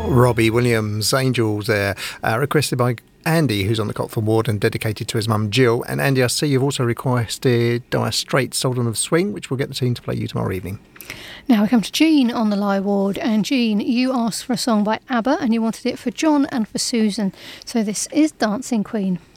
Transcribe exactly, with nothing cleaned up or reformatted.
Robbie Williams, Angels there, uh, requested by Andy, who's on the Cotford ward, and dedicated to his mum Jill. And Andy, I see you've also requested Dire Straits' Sultan of Swing, which we'll get the team to play you tomorrow evening. Now we come to Jean on the Lie ward, and Jean, you asked for a song by ABBA and you wanted it for John and for Susan, so this is Dancing Queen.